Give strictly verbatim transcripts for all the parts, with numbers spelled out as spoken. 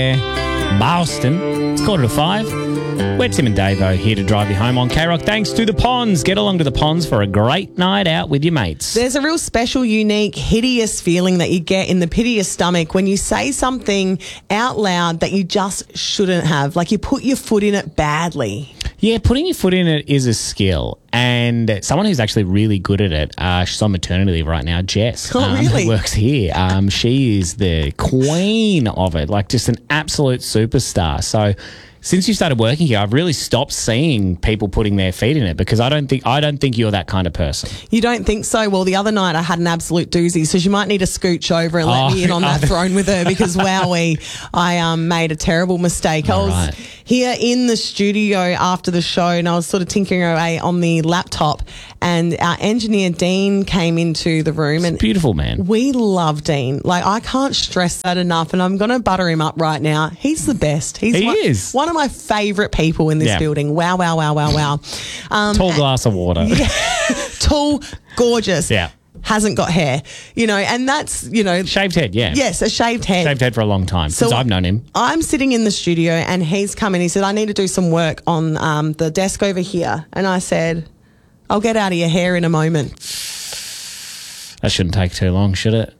Boston. It's quarter to five. We're Tim and Davo here to drive you home on K-Rock. Thanks to the Ponds. Get along to the Ponds for a great night out with your mates. There's a real special, unique, hideous feeling that you get in the pit of your stomach when you say something out loud that you just shouldn't have. Like you put your foot in it badly. Yeah, putting your foot in it is a skill. And someone who's actually really good at it, uh, she's on maternity leave right now, Jess. Oh, um, really? Who works here. Um, she is the queen of it, like just an absolute superstar. So since you started working here, I've really stopped seeing people putting their feet in it because I don't think I don't think you're that kind of person. You don't think so? Well, the other night I had an absolute doozy, so she might need to scooch over and let Oh, me in on that throne with her because, wowee, I um, made a terrible mistake. I All was right. here in the studio after the show and I was sort of tinkering away on the laptop and our engineer, Dean, came into the room. and Beautiful, man. We love Dean. Like, I can't stress that enough, and I'm going to butter him up right now. He's the best. He's He one, is. one of my favourite people in this Yeah. building. Wow, wow, wow, wow, wow. Um, Tall glass of water. tall, gorgeous. Yeah. Hasn't got hair, you know, and that's, you know, Shaved head, yeah. yes, a shaved head. Shaved head for a long time since So I've known him. I'm sitting in the studio and he's come in. He said, I need to do some work on um, the desk over here. And I said, I'll get out of your hair in a moment. That shouldn't take too long, should it?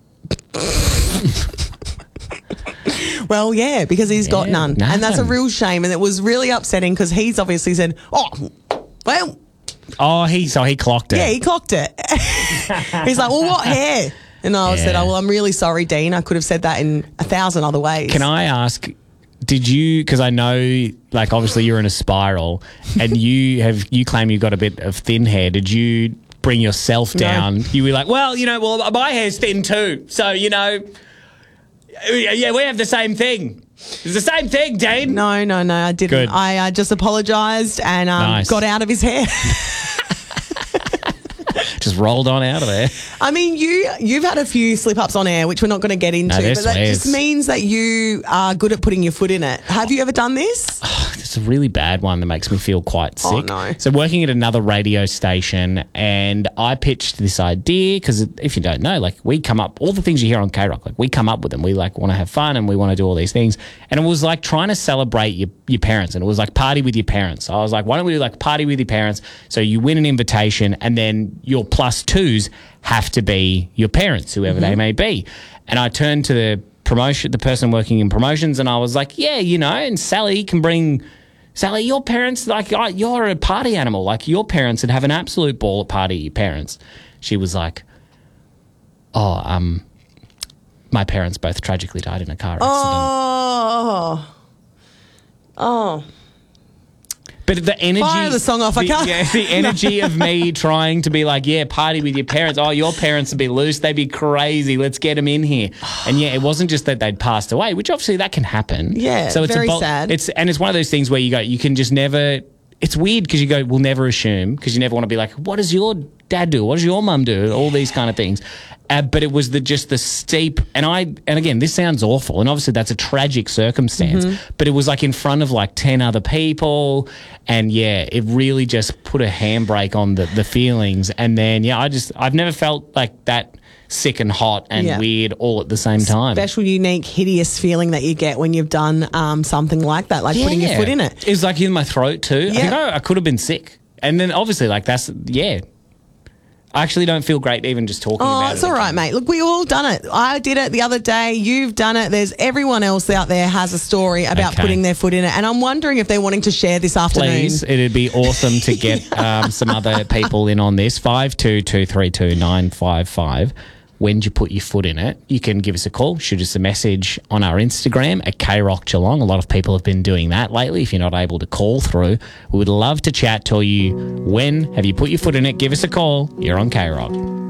Well, yeah, because he's got Yeah, none. none. And that's a real shame. And it was really upsetting because he's obviously said, oh, well, Oh, he so he clocked it. yeah, he clocked it. He's like, well, what hair? And I said, Yeah. oh, well, I'm really sorry, Dean. I could have said that in a thousand other ways. Can I ask, did you, because I know, like, obviously you're in a spiral and you have, you claim you've got a bit of thin hair. Did you bring yourself down? You were like, well, you know, well, my hair's thin too. So, you know, yeah, we have the same thing. It's the same thing, Dean. No, no, no, I didn't. Good. I uh, just apologised and um, Nice. got out of his hair. Just rolled on out of there. I mean, you, you've had a few slip-ups on air, which we're not going to get into, No, they're but that swears. just means that you are good at putting your foot in it. Have you ever done this? It's a really bad one that makes me feel quite sick. Oh, no. So working at another radio station and I pitched this idea because if you don't know, like we come up, all the things you hear on K-Rock, like we come up with them. We like want to have fun and we want to do all these things. And it was like trying to celebrate your, your parents and it was like party with your parents. So I was like, why don't we do like party with your parents? So you win an invitation and then your plus twos have to be your parents, whoever Mm-hmm. they may be. And I turned to the promotion, the person working in promotions, and I was like, yeah, you know, and Sally can bring, Sally, your parents, like, oh, you're a party animal. Like, your parents would have an absolute ball at party, your parents. She was like, oh, um, my parents both tragically died in a car accident. Oh. Oh. But the energy... Fire the song off, I the, can't. Yeah, the energy of me trying to be like, yeah, party with your parents. Oh, your parents would be loose. They'd be crazy. Let's get them in here. And yeah, it wasn't just that they'd passed away, which obviously that can happen. Yeah, so it's very a bo- sad. It's And it's one of those things where you go, you can just never... It's weird because you go, we'll never assume because you never want to be like, what does your dad do? What does your mum do? All these kind of things. Uh, but it was the just the steep, and I, and again, this sounds awful, and obviously that's a tragic circumstance, Mm-hmm. but it was like in front of like ten other people, and yeah, it really just put a handbrake on the, the feelings, and then, yeah, I just, I've never felt like that sick and hot and Yeah. weird all at the same time. Special, unique, hideous feeling that you get when you've done um, something like that, like putting your Yeah. foot in it. It was like in my throat too. I Yeah. think I, I could have been sick, and then obviously like that's, yeah. I actually don't feel great even just talking Oh, about it. it's all right, mate. Look, we all done it. I did it the other day. You've done it. There's everyone else out there has a story about Okay. putting their foot in it. And I'm wondering if they're wanting to share this afternoon. Please, it'd be awesome to get um, some other people in on this. five two two three two nine five five. When you put your foot in it, you can give us a call, shoot us a message on our Instagram at K Rock Geelong. A lot of people have been doing that lately. If you're not able to call through, we would love to chat, tell you when have you put your foot in it. Give us a call. You're on K Rock.